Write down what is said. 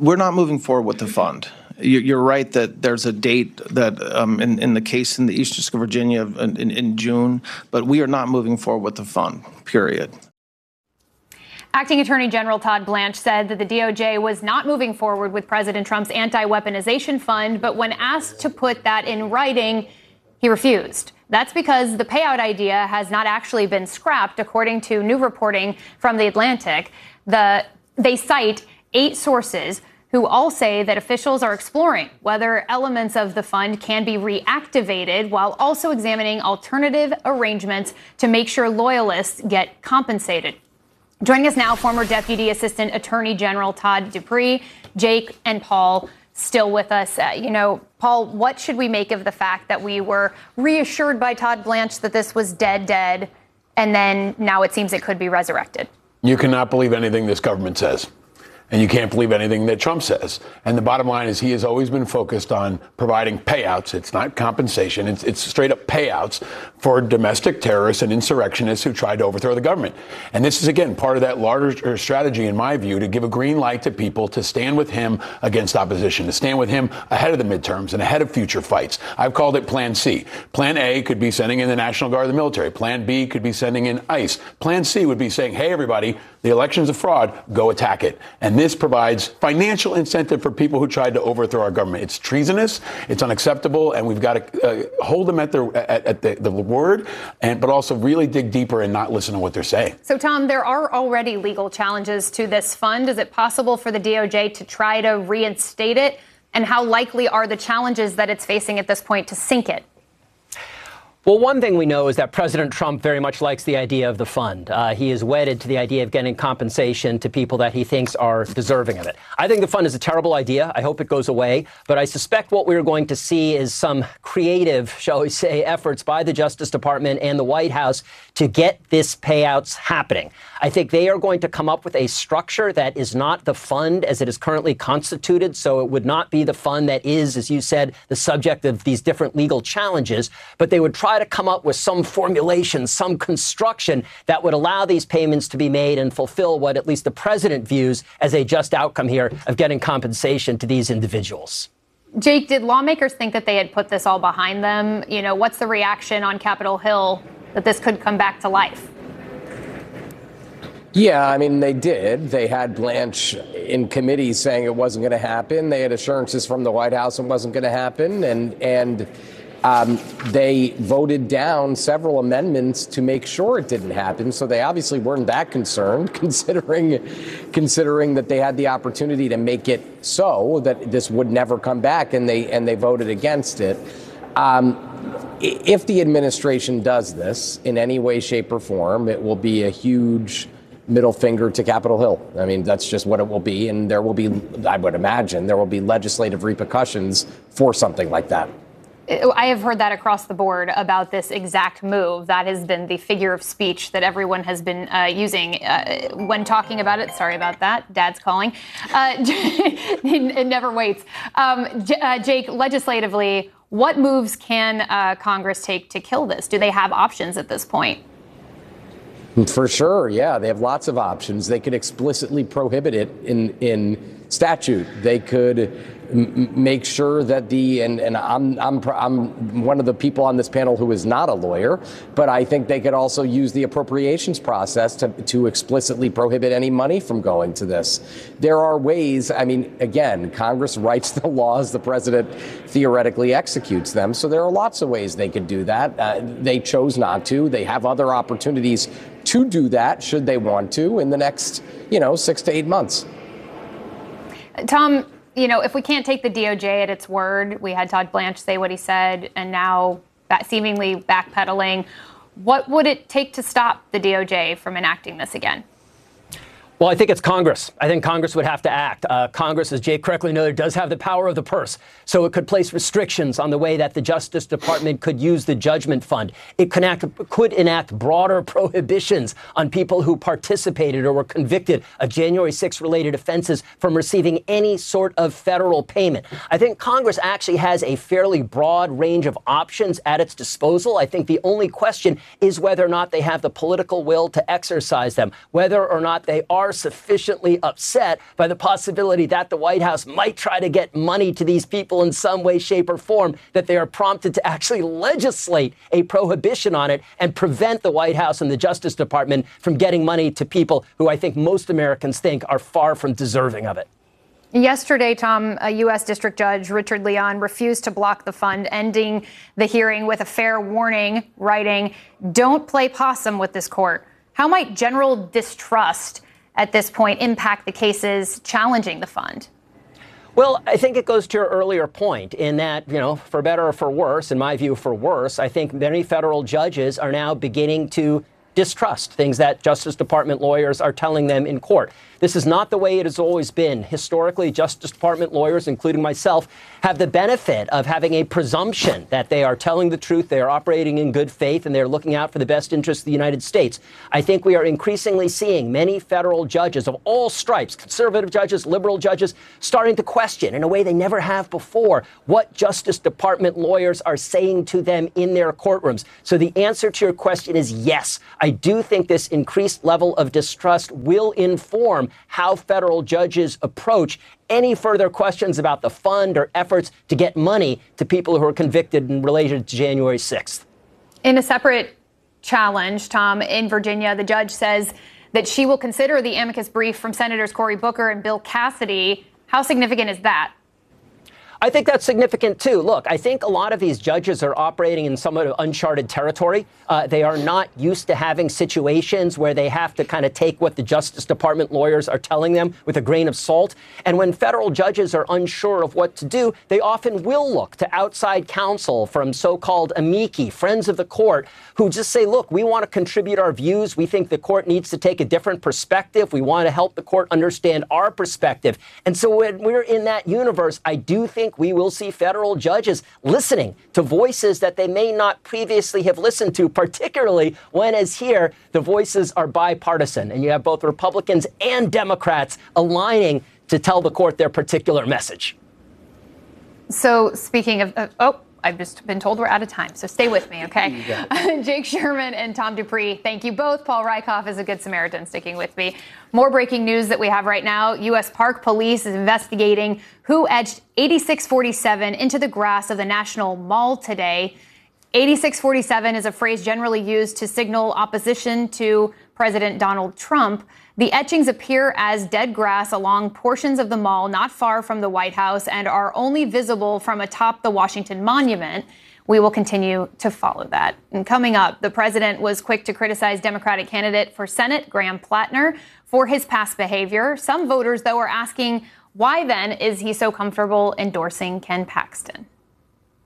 We're not moving forward with the fund. You're right that there's a date that in the case in the Eastern District of Virginia in June, but we are not moving forward with the fund, period. Acting Attorney General Todd Blanche said that the DOJ was not moving forward with President Trump's anti-weaponization fund, but when asked to put that in writing, he refused. That's because the payout idea has not actually been scrapped, according to new reporting from The Atlantic. They cite 8 sources who all say that officials are exploring whether elements of the fund can be reactivated while also examining alternative arrangements to make sure loyalists get compensated. Joining us now, former Deputy Assistant Attorney General Todd Dupree, Jake and Paul still with us. Paul, what should we make of the fact that we were reassured by Todd Blanche that this was dead, and then now it seems it could be resurrected? You cannot believe anything this government says. And you can't believe anything that Trump says. And the bottom line is he has always been focused on providing payouts. It's not compensation. It's straight up payouts for domestic terrorists and insurrectionists who tried to overthrow the government. And this is, again, part of that larger strategy, in my view, to give a green light to people to stand with him against opposition, to stand with him ahead of the midterms and ahead of future fights. I've called it Plan C. Plan A could be sending in the National Guard, the military. Plan B could be sending in ICE. Plan C would be saying, hey, everybody, the election's a fraud. Go attack it. And this provides financial incentive for people who tried to overthrow our government. It's treasonous, it's unacceptable, and we've got to hold them at the word, but also really dig deeper and not listen to what they're saying. So, Tom, there are already legal challenges to this fund. Is it possible for the DOJ to try to reinstate it? And how likely are the challenges that it's facing at this point to sink it? Well, one thing we know is that President Trump very much likes the idea of the fund. He is wedded to the idea of getting compensation to people that he thinks are deserving of it. I think the fund is a terrible idea. I hope it goes away. But I suspect what we're going to see is some creative, shall we say, efforts by the Justice Department and the White House to get this payouts happening. I think they are going to come up with a structure that is not the fund as it is currently constituted. So it would not be the fund that is, as you said, the subject of these different legal challenges. But they would try to come up with some formulation, some construction that would allow these payments to be made and fulfill what at least the president views as a just outcome here of getting compensation to these individuals. Jake, did lawmakers think that they had put this all behind them? What's the reaction on Capitol Hill that this could come back to life? Yeah, I mean, they did. They had Blanche in committee saying it wasn't going to happen. They had assurances from the White House it wasn't going to happen. And they voted down several amendments to make sure it didn't happen. So they obviously weren't that concerned, considering that they had the opportunity to make it so that this would never come back, and they voted against it. If the administration does this in any way, shape, or form, it will be a huge middle finger to Capitol Hill. I mean, that's just what it will be. And there will be, I would imagine, there will be legislative repercussions for something like that. I have heard that across the board about this exact move. That has been the figure of speech that everyone has been using when talking about it. Sorry about that. Dad's calling. It never waits. Jake, legislatively, what moves can Congress take to kill this? Do they have options at this point? For sure, yeah. They have lots of options. They could explicitly prohibit it in statute. They could make sure that and I'm one of the people on this panel who is not a lawyer, but I think they could also use the appropriations process to explicitly prohibit any money from going to this. There are ways. I mean, again, Congress writes the laws, the president theoretically executes them. So there are lots of ways they could do that. They chose not to. They have other opportunities to do that should they want to in the next, 6 to 8 months. Tom, if we can't take the DOJ at its word, we had Todd Blanche say what he said, and now seemingly backpedaling. What would it take to stop the DOJ from enacting this again? Well, I think it's Congress. I think Congress would have to act. Congress, as Jake correctly noted, does have the power of the purse. So it could place restrictions on the way that the Justice Department could use the judgment fund. It could enact broader prohibitions on people who participated or were convicted of January 6 related offenses from receiving any sort of federal payment. I think Congress actually has a fairly broad range of options at its disposal. I think the only question is whether or not they have the political will to exercise them, whether or not they are are sufficiently upset by the possibility that the White House might try to get money to these people in some way, shape, or form that they are prompted to actually legislate a prohibition on it and prevent the White House and the Justice Department from getting money to people who I think most Americans think are far from deserving of it. Yesterday, Tom, a U.S. District Judge, Richard Leon, refused to block the fund, ending the hearing with a fair warning, writing, "Don't play possum with this court." How might general distrust at this point impact the cases challenging the fund? Well, I think it goes to your earlier point in that, for better or for worse, in my view, for worse, I think many federal judges are now beginning to distrust things that Justice Department lawyers are telling them in court. This is not the way it has always been. Historically, Justice Department lawyers, including myself, have the benefit of having a presumption that they are telling the truth, they are operating in good faith, and they're looking out for the best interests of the United States. I think we are increasingly seeing many federal judges of all stripes, conservative judges, liberal judges, starting to question, in a way they never have before, what Justice Department lawyers are saying to them in their courtrooms. So the answer to your question is yes. I do think this increased level of distrust will inform how federal judges approach any further questions about the fund or efforts to get money to people who are convicted in relation to January 6th. In a separate challenge, Tom, in Virginia, the judge says that she will consider the amicus brief from Senators Cory Booker and Bill Cassidy. How significant is that? I think that's significant, too. Look, I think a lot of these judges are operating in somewhat of uncharted territory. They are not used to having situations where they have to kind of take what the Justice Department lawyers are telling them with a grain of salt. And when federal judges are unsure of what to do, they often will look to outside counsel from so-called amici, friends of the court, who just say, look, we want to contribute our views. We think the court needs to take a different perspective. We want to help the court understand our perspective. And so when we're in that universe, I do think we will see federal judges listening to voices that they may not previously have listened to, particularly when, as here, the voices are bipartisan. And you have both Republicans and Democrats aligning to tell the court their particular message. So speaking of, I've just been told we're out of time, so stay with me, okay? Jake Sherman and Tom Dupree, thank you both. Paul Rykoff is a good Samaritan sticking with me. More breaking news that we have right now. U.S. Park Police is investigating who edged 8647 into the grass of the National Mall today. 8647 is a phrase generally used to signal opposition to President Donald Trump. The etchings appear as dead grass along portions of the mall not far from the White House and are only visible from atop the Washington Monument. We will continue to follow that. And coming up, the president was quick to criticize Democratic candidate for Senate, Graham Plattner, for his past behavior. Some voters, though, are asking, why then is he so comfortable endorsing Ken Paxton?